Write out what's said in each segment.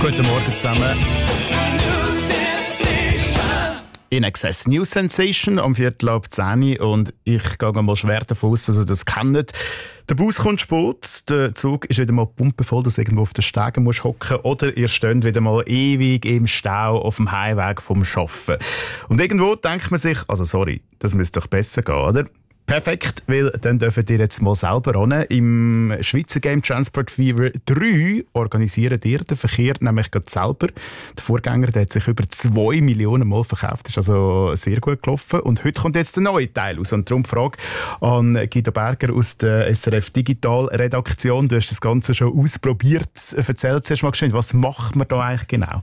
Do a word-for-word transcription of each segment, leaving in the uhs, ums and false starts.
Guten Morgen zusammen. In Excess New Sensation am Viertel ab zehn und ich gehe mal schwer davon aus, dass ihr das kennt. Der Bus kommt spät, der Zug ist wieder mal pumpevoll, dass du irgendwo auf den Stegen musst hocken oder ihr steht wieder mal ewig im Stau auf dem Heimweg vom Arbeiten. Und irgendwo denkt man sich, also sorry, das müsste doch besser gehen, oder? Perfekt, weil dann dürft ihr jetzt mal selber ran. Im Schweizer Game Transport Fever drei organisieren ihr den Verkehr nämlich gerade selber. Der Vorgänger der hat sich über zwei Millionen Mal verkauft, ist also sehr gut gelaufen. Und heute kommt jetzt der neue Teil aus. Und darum die Frage an Guido Berger aus der S R F Digital Redaktion. Du hast das Ganze schon ausprobiert. Erzähl zuerst mal geschwind, was macht man da eigentlich genau?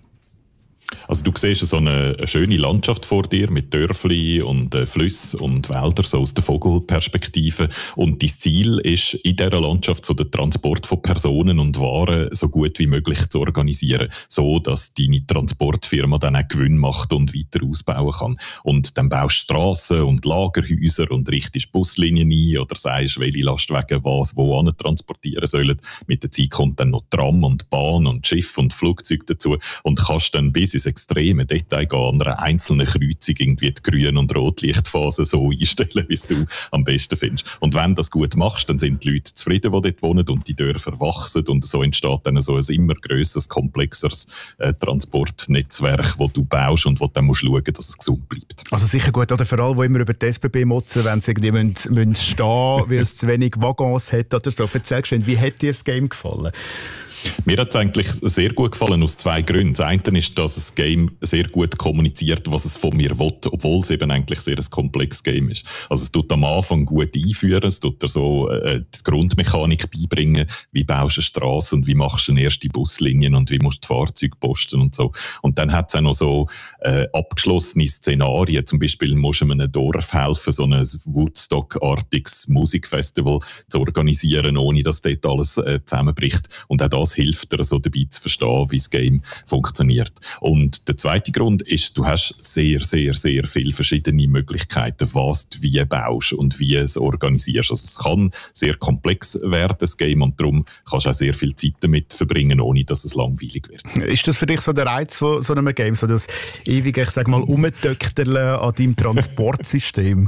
Also du siehst so eine, eine schöne Landschaft vor dir mit Dörfli und äh, Flüssen und Wäldern, so aus der Vogelperspektive. Und dein Ziel ist, in dieser Landschaft so den Transport von Personen und Waren so gut wie möglich zu organisieren, so dass deine Transportfirma dann auch Gewinn macht und weiter ausbauen kann. Und dann baust du Strassen und Lagerhäuser und richtest Buslinien ein oder sagst, welche Lastwagen was wo an transportieren sollen. Mit der Zeit kommt dann noch Tram und Bahn und Schiff und Flugzeug dazu und kannst dann bis ins extreme Detail gehen, an einer einzelnen Kreuzung irgendwie die Grün- und Rotlichtphase so einstellen, wie es du am besten findest. Und wenn du das gut machst, dann sind die Leute zufrieden, die dort wohnen und die Dörfer wachsen und so entsteht dann so ein immer grösseres, komplexeres äh, Transportnetzwerk, das du baust und wo du dann musst schauen, dass es gesund bleibt. Also sicher gut, oder? Vor allem, die immer über die S B B motzen, wenn sie irgendwie müssen, müssen stehen, weil es zu wenig Waggons hat oder so. Erzähl geschwind, wie hat dir das Game gefallen? Mir hat es eigentlich sehr gut gefallen aus zwei Gründen. Das eine ist, dass das Game sehr gut kommuniziert, was es von mir will, obwohl es eben eigentlich sehr ein komplexes Game ist. Also es tut am Anfang gut einführen, es tut dir so äh, die Grundmechanik beibringen, wie baust du eine Strasse und wie machst du eine erste Buslinien und wie musst du die Fahrzeuge posten und so. Und dann hat es auch noch so äh, abgeschlossene Szenarien. Zum Beispiel musst du einem Dorf helfen, so ein Woodstock-artiges Musikfestival zu organisieren, ohne dass dort alles äh, zusammenbricht. Und auch das hilft dir so dabei zu verstehen, wie das Game funktioniert. Und der zweite Grund ist, du hast sehr, sehr, sehr viele verschiedene Möglichkeiten, was du wie baust und wie es organisierst. Also es kann sehr komplex werden, das Game, und darum kannst du auch sehr viel Zeit damit verbringen, ohne dass es langweilig wird. Ist das für dich so der Reiz von so einem Game, so das ewige, ich sag mal, Umtöchterle an deinem Transportsystem?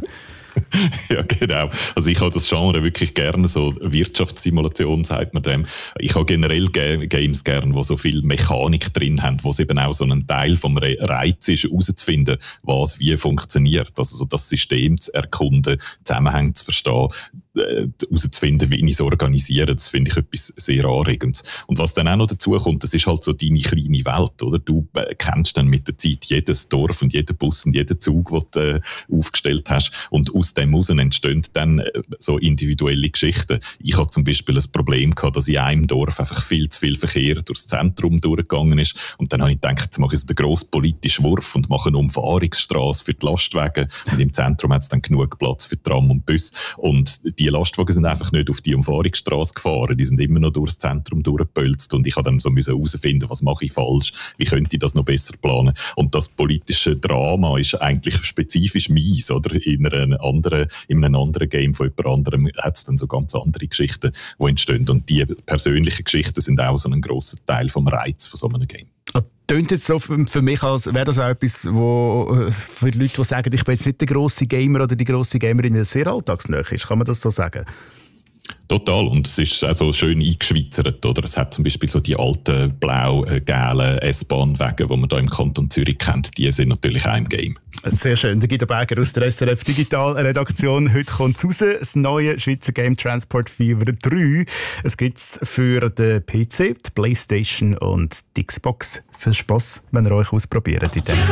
Ja, genau. Also ich habe das Genre wirklich gerne, so Wirtschaftssimulation sagt man dem. Ich habe generell G- Games gerne, die so viel Mechanik drin haben, wo es eben auch so ein Teil vom Re- Reiz ist, herauszufinden, was wie funktioniert. Also so das System zu erkunden, Zusammenhänge zu verstehen, herauszufinden, wie ich es organisiere. Das finde ich etwas sehr Anregendes. Und was dann auch noch dazu kommt, das ist halt so deine kleine Welt, oder? Du äh, kennst dann mit der Zeit jedes Dorf und jeden Bus und jeden Zug, den du äh, aufgestellt hast. Und aus dem heraus entstehen dann äh, so individuelle Geschichten. Ich hatte zum Beispiel ein Problem gehabt, dass in einem Dorf einfach viel zu viel Verkehr durchs Zentrum durchgegangen ist. Und dann habe ich gedacht, jetzt mache ich so den grossen politischen Wurf und mache eine Umfahrungsstrasse für die Lastwagen. Und im Zentrum hat es dann genug Platz für Tram und Bus. Und die Lastwagen sind einfach nicht auf die Umfahrungsstrasse gefahren. Die sind immer noch durchs Zentrum durchgepölzt. Und ich habe dann so herausfinden, was mache ich falsch? Wie könnte ich das noch besser planen? Und das politische Drama ist eigentlich spezifisch meins, oder? In einer anderen, in einem anderen Game von jemand anderem hat es dann so ganz andere Geschichten, die entstehen. Und die persönlichen Geschichten sind auch so ein grosser Teil vom Reiz von so einem Game. Klingt jetzt so für mich, als wäre das auch etwas, wo für die Leute, die sagen, ich bin jetzt nicht der grosse Gamer oder die grosse Gamerin, das sehr alltagsnah ist. Kann man das so sagen? Total. Und es ist auch so schön eingeschweizert, oder? Es hat zum Beispiel so die alten blau-gelben S-Bahn-Wagen, die man da im Kanton Zürich kennt, die sind natürlich auch im Game. Sehr schön. Der Guido Berger aus der S R F Digital Redaktion. Heute kommt es raus, das neue Schweizer Game Transport Fever drei. Es gibt es für den P C, die Playstation und die Xbox. Viel Spass, wenn ihr euch ausprobiert in dem.